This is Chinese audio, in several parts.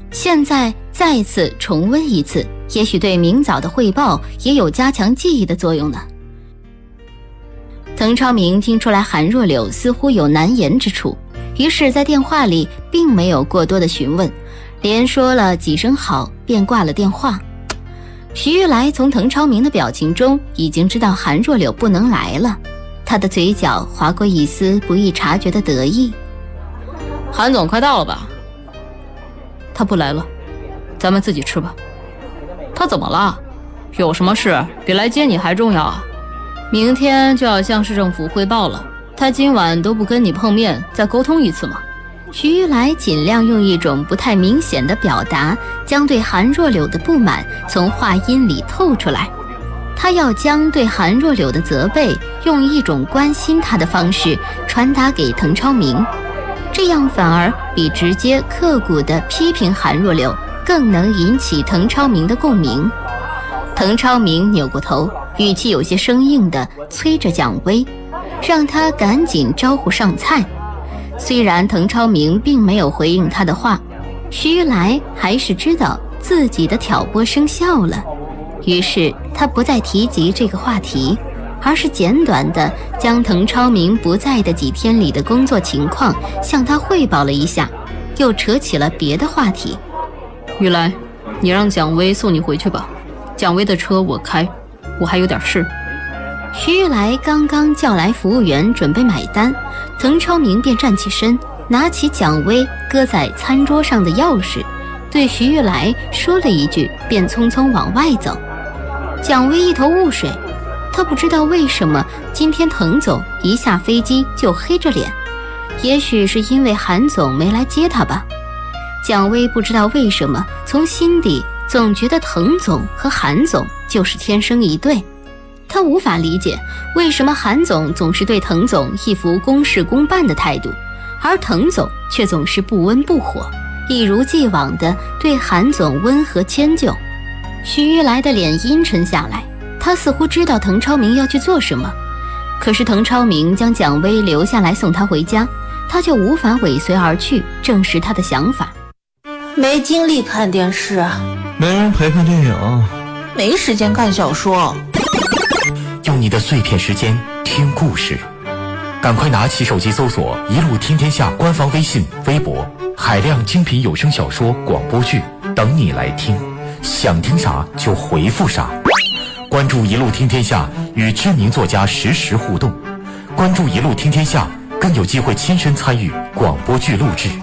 现在再次重温一次，也许对明早的汇报也有加强记忆的作用呢。滕超明听出来韩若柳似乎有难言之处，于是在电话里并没有过多的询问，连说了几声好便挂了电话。徐玉来从滕超明的表情中已经知道韩若柳不能来了，他的嘴角划过一丝不易察觉的得意。 韩总快到了吧？他不来了，咱们自己吃吧。他怎么了？有什么事比来接你还重要啊？明天就要向市政府汇报了，他今晚都不跟你碰面再沟通一次吗？ 徐玉来尽量用一种不太明显的表达，将对韩若柳的不满从话音里透出来。他要将对韩若柳的责备用一种关心他的方式传达给滕超明，这样反而比直接刻骨地批评韩若柳更能引起滕超明的共鸣。滕超明扭过头，语气有些生硬地催着蒋薇，让他赶紧招呼上菜。虽然滕超明并没有回应他的话，徐玉来还是知道自己的挑拨生效了，于是他不再提及这个话题，而是简短地将滕超明不在的几天里的工作情况向他汇报了一下，又扯起了别的话题。 玉来，你让蒋薇送你回去吧，蒋薇的车我开，我还有点事。 徐玉来刚刚叫来服务员准备买单，滕超明便站起身，拿起蒋薇搁在餐桌上的钥匙，对徐玉来说了一句，便匆匆往外走。蒋薇一头雾水，他不知道为什么今天滕总一下飞机就黑着脸，也许是因为韩总没来接他吧。蒋薇不知道为什么从心底总觉得滕总和韩总就是天生一对，他无法理解为什么韩总总是对滕总一副公事公办的态度，而滕总却总是不温不火，一如既往地对韩总温和迁就。徐玉来的脸阴沉下来，他似乎知道滕超明要去做什么，可是滕超明将蒋薇留下来送他回家，他就无法尾随而去证实他的想法。 没精力看电视， 没人陪看电影， 没时间看小说。 用你的碎片时间听故事，赶快拿起手机搜索一路听天下官方微信微博，海量精品有声小说广播剧等你来听，想听啥就回复啥。关注一路听天下，与知名作家实时互动，关注一路听天下更有机会亲身参与广播剧录制。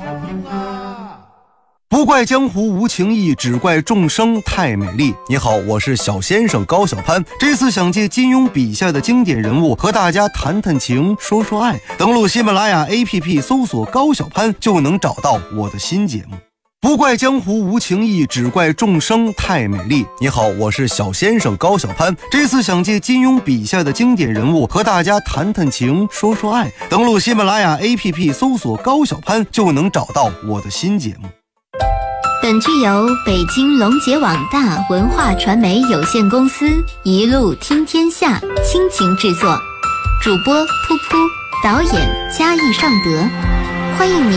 不怪江湖无情义，只怪众生太美丽。你好，我是小先生高晓攀，这次想借金庸笔下的经典人物和大家谈谈情，说说爱。登录喜马拉雅 APP 搜索高晓攀就能找到我的新节目。不怪江湖无情义，只怪众生太美丽。你好，我是小先生高晓攀，这次想借金庸笔下的经典人物和大家谈谈情，说说爱。登录喜马拉雅 APP 搜索高晓攀就能找到我的新节目。 本剧由北京龙杰网大文化传媒有限公司一路听天下倾情制作，主播噗噗，导演嘉义尚德，欢迎您